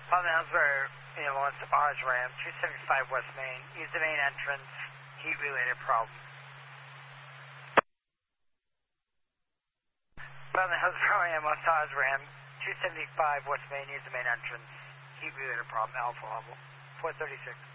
Problem Ellsbury, Lawrence Osram, 275 West Main. Use the main entrance. Heat-related problem. Problem Ellsbury, Lawrence Osram, 275 West Main. Use the main entrance. Heat-related problem. Alpha level. 436.